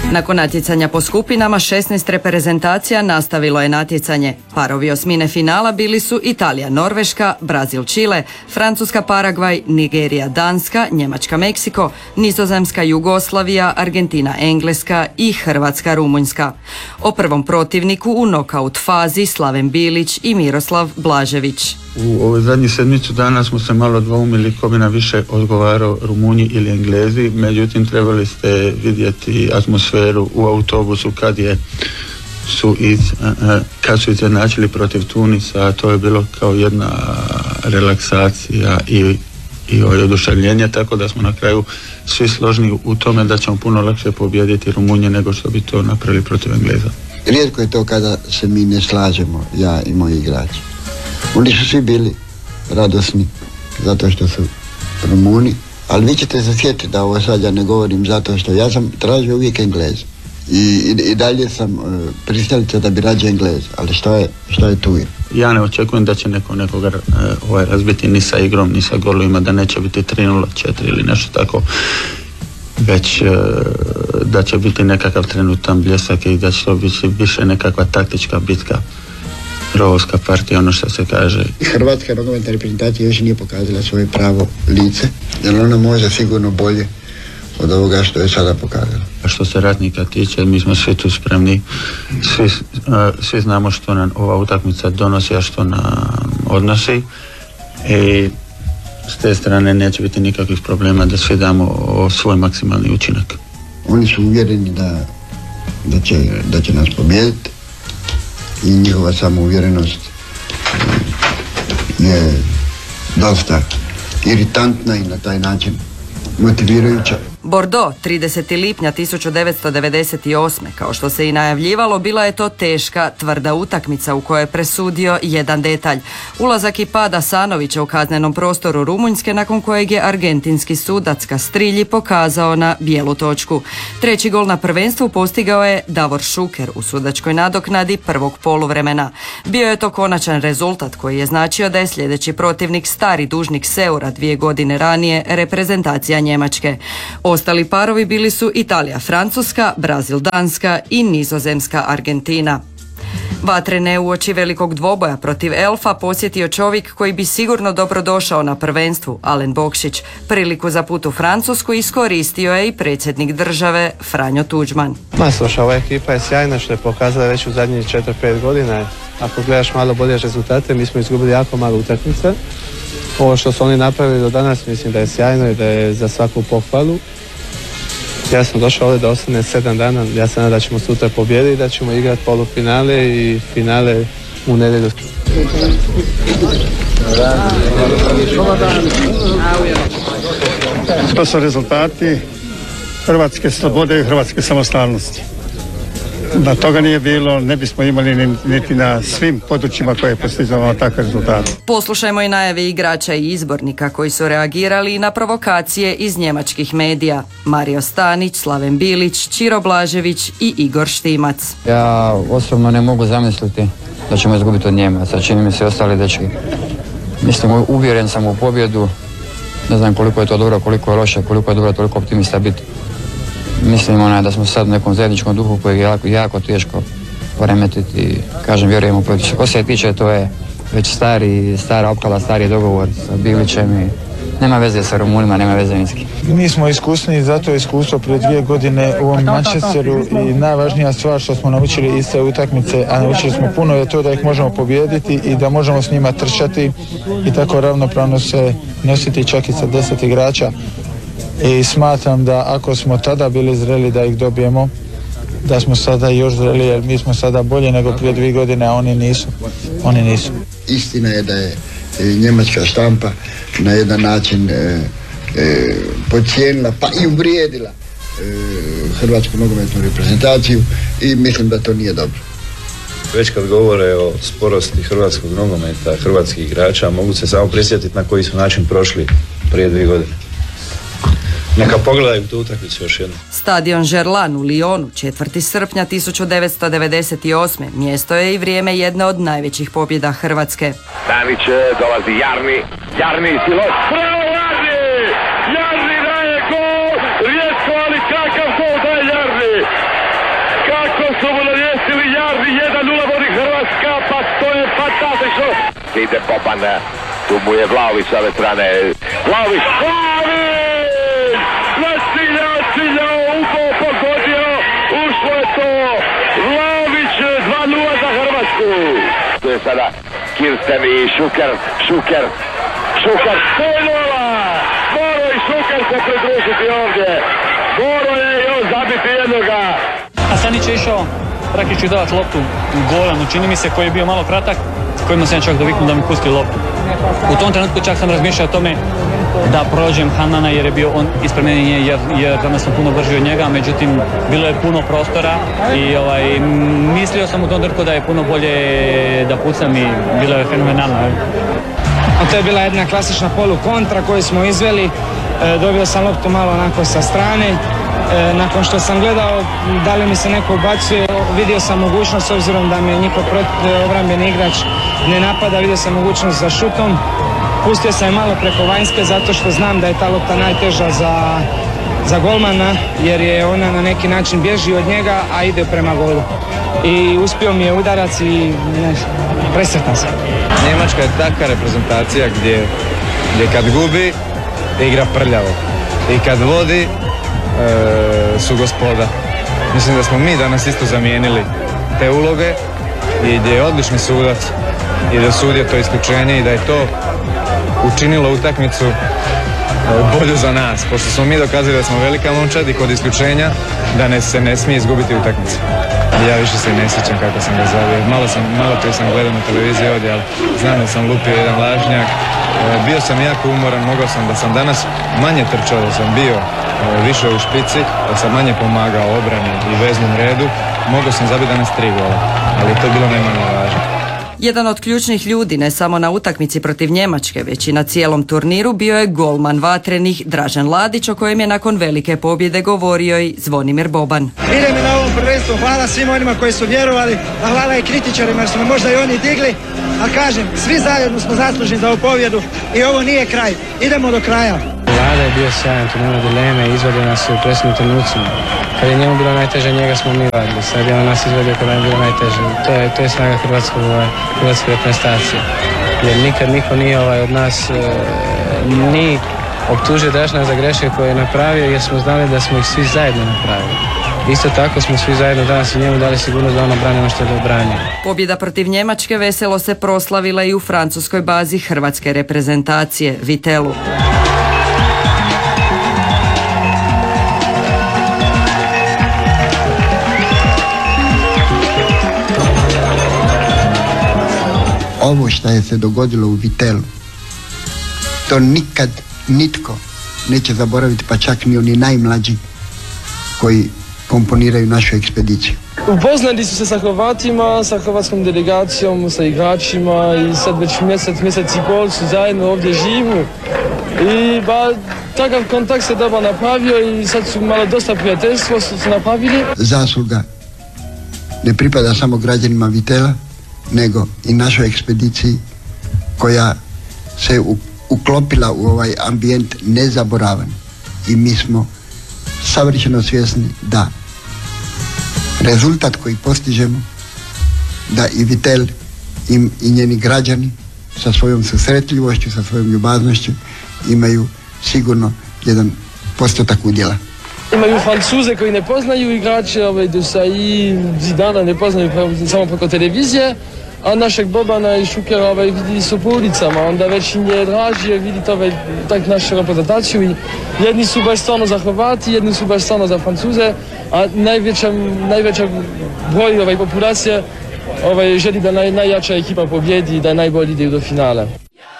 Nakon natjecanja po skupinama, 16 reprezentacija nastavilo je natjecanje. Parovi osmine finala bili su Italija, Norveška, Brazil, Čile, Francuska, Paragvaj, Nigerija, Danska, Njemačka, Meksiko, Nizozemska, Jugoslavija, Argentina, Engleska i Hrvatska, Rumunjska. O prvom protivniku u nokaut fazi Slaven Bilić i Miroslav Blažević. U ovoj zadnji sedmicu dana smo se malo dvoumili ko bi na više odgovarao, Rumunji ili Englezi, međutim trebali ste vidjeti atmosferu u autobusu kad su izjednačili protiv Tunisa. To je bilo kao jedna relaksacija i oduševljenje, tako da smo na kraju svi složni u tome da ćemo puno lakše pobijediti Rumunje nego što bi to napravili protiv Engleza. Rijetko je to kada se mi ne slažemo, ja i moji igrači. Oni su svi bili radosni zato što su Rumuni, ali vi ćete se sjetiti da ovo sad ja ne govorim zato što ja sam tražio uvijek Englez i dalje sam pristalica da bi rađe Englez, ali što je tu? Ja ne očekujem da će nekoga razbiti ni sa igrom, ni sa golovima, da neće biti 3-0, 4 ili nešto tako, već da će biti nekakav trenutan bljesak i da će to biti više nekakva taktička bitka, rovska partija, ono što se kaže. Hrvatska nogometna reprezentacija još nije pokazala svoje pravo lice, jer ona može sigurno bolje od ovoga što je sada pokazala. A što se ratnika tiče, mi smo svi tu spremni, svi znamo što nam ova utakmica donosi, a što nam odnosi, i s te strane neće biti nikakvih problema da svi damo svoj maksimalni učinak. Oni su uvjereni da će nas pobijediti i njihova samouvjerenost je dosta iritantna i na taj način motivirajuća. Bordeaux, 30. lipnja 1998. Kao što se i najavljivalo, bila je to teška, tvrda utakmica u kojoj je presudio jedan detalj. Ulazak i pad Asanovića u kaznenom prostoru Rumunjske, nakon kojeg je argentinski sudac Castrilli pokazao na bijelu točku. Treći gol na prvenstvu postigao je Davor Šuker u sudačkoj nadoknadi prvog poluvremena. Bio je to konačan rezultat koji je značio da je sljedeći protivnik stari dužnik Seura 2 godine ranije, reprezentacija Njemačke. Ostali parovi bili su Italija, Francuska, Brazil, Danska i Nizozemska, Argentina. Vatrene uoči velikog dvoboja protiv Elfa posjetio čovjek koji bi sigurno dobro došao na prvenstvu, Alen Bokšić. Priliku za put u Francusku iskoristio je i predsjednik države Franjo Tuđman. Slušaj, ova ekipa je sjajna što je pokazala već u zadnjih 4-5 godina. Ako gledaš malo bolje rezultate, mi smo izgubili jako malo utakmica. Ovo što su oni napravili do danas mislim da je sjajno i da je za svaku pohvalu. Ja sam došao ovdje da ostane 7 dana, ja se nadam da ćemo sutra pobijediti i da ćemo igrati polufinale i finale u nedjelju. To su rezultati hrvatske slobode i hrvatske samostalnosti. Da toga nije bilo, ne bismo imali niti na svim područjima koje je postizavao takav rezultat. Poslušajmo i najave igrača i izbornika koji su reagirali na provokacije iz njemačkih medija. Mario Stanić, Slaven Bilić, Čiro Blažević i Igor Štimac. Ja osobno ne mogu zamisliti da ćemo izgubiti od Njemaca. Čini mi se ostali dečki. Mislim, uvjeren sam u pobjedu. Ne znam koliko je to dobro, koliko je loše, koliko je dobro, toliko optimista biti. Mislim da smo sad u nekom zajedničkom duhu koji je jako teško poremetiti i kažem vjerujemo u pobjedu. Što se tiče, to je već stara opkala, stari dogovor sa Bilićem i nema veze sa Rumunima, nema veze niski. Mi smo iskusni, zato je iskustvo prije 2 godine u ovom Manchesteru i najvažnija stvar što smo naučili iz te utakmice, a naučili smo puno, je to da ih možemo pobijediti i da možemo s njima trčati i tako ravnopravno se nositi čak i sa 10 igrača. I smatram da ako smo tada bili zreli da ih dobijemo, da smo sada još zreli, jer mi smo sada bolje nego prije 2 godine, a oni nisu. Istina je da je njemačka štampa na jedan način podcijenila pa i uvrijedila hrvatsku nogometnu reprezentaciju i mislim da to nije dobro. Već kad govore o sporosti hrvatskog nogometa, hrvatskih igrača, mogu se samo prisjetiti na koji su način prošli prije 2 godine. Neka pogledaju tu utakmicu još jednom. Stadion Žerlan u Lyonu 4. srpnja 1998. mjesto je i vrijeme jedne od najvećih pobjeda Hrvatske. Stanić dolazi Jarni Silos. Bravo Jarni! Jarni daje gol! Rijetko, ali kakav gol daje Jarni! Kako su mu navijestili Jarni, 1-0 vodi Hrvatska, pa to je fantastično. Ide Boban, tu mu je Vlahović sa ove strane. Vlahović! Ciljao, upao, pogodio, ušlo je to. Vlahović 2-0 za Hrvatsku. Tu je sada Kirsten i Šuker, 100-0. Moro i Šuker se pridružiti ovdje. Moro je još zabiti jednoga. Hasanić je išao praktički davati loptu Golanu, čini mi se, koji je bio malo kratak, kojima sam čak doviknuo da mi pusti loptu. U tom trenutku čak sam razmišljao o tome da prođem Hanana jer je bio on ispred mene, jer danas sam puno brži od njega, međutim bilo je puno prostora i mislio sam u tom trenutku da je puno bolje da pucam i bilo je fenomenalno. A to je bila jedna klasična polukontra koju smo izveli, dobio sam loptu malo onako sa strane. Nakon što sam gledao da li mi se neko ubacuje, vidio sam mogućnost, s obzirom da me njihov obrambeni igrač ne napada, vidio sam mogućnost za šutom. Pustio sam je malo preko vanjske zato što znam da je ta lopta najteža za golmana, jer je ona na neki način bježi od njega, a ide prema golu. I uspio mi je udarac i presretan sam. Njemačka je taka reprezentacija gdje kad gubi igra prljavo i kad vodi su gospoda. Mislim da smo mi danas isto zamijenili te uloge i gdje je odlični sudac i da sudio to isključenje i da je to učinilo utakmicu bolju za nas, pošto smo mi dokazali da smo velika momčad i kod isključenja da se ne smije izgubiti utakmicu. Ja više se ne sjećam kako sam ga zavio. Malo prije sam gledao na televiziji ovdje, ali znam da sam lupio jedan lažnjak. Bio sam jako umoran, mogao sam da sam danas manje trčao, da sam bio više u špici, da sam manje pomagao obrani i veznom redu, mogao sam zabiti danas 3 gola, ali to je bilo najmanje važno. Jedan od ključnih ljudi, ne samo na utakmici protiv Njemačke, već i na cijelom turniru, bio je golman vatrenih Dražen Ladić, o kojem je nakon velike pobjede govorio i Zvonimir Boban. Ide mi na ovom prvenstvu, hvala svim onima koji su vjerovali, a hvala i kritičarima jer su me možda i oni digli, a kažem, svi zajedno smo zaslužni za ovu pobjedu i ovo nije kraj, idemo do kraja. Vlada je bio sjajan, tu nema dileme, izvadio nas u presnim trenucima. Kad je njemu bilo najteže, njega smo mi vadili. Sad je on nas izvadio kada je bilo najteže. To je snaga hrvatske reprezentacije. Jer nikad niko nije od nas ni optužio Dražena za greške koje je napravio, jer smo znali da smo ih svi zajedno napravili. Isto tako smo svi zajedno danas i njemu dali sigurnost da ono brani ono što je obranio. Pobjeda protiv Njemačke veselo se proslavila i u francuskoj bazi hrvatske reprezentacije, Vitelu. Ovo što je se dogodilo u Vitelu, to nikad nitko neće zaboraviti, pa čak ni oni najmlađi koji komponiraju našu ekspediciju. Upoznali su se sa Hrvatima, sa hrvatskom delegacijom, sa igračima i sad već mjesec i pol su zajedno ovdje živu. I takav kontakt se dobro napravio i sad su malo dosta prijateljstvo su napravili. Zasluga ne pripada samo građanima Vitela, nego i našoj ekspediciji koja se uklopila u ovaj ambijent nezaboravan. I mi smo savršeno svjesni da rezultat koji postižemo, da i Vitel i njeni građani sa svojom susretljivošću, sa svojom ljubaznošću imaju sigurno jedan postotak udjela. Imaju Francuze koji ne poznaju igrače, Desailly, Zidana ne poznaju samo preko televizije, a našeg Bobana i Šukera vidi su po ulicama, onda već im je draži jer vidi tak našu reprezentaciju i jedni su baš stvarno za Hrvati, jedni su baš stvarno za Francuze, a najveća broj populacije želi da najjača ekipa pobjedi i da najbolji ide do finala.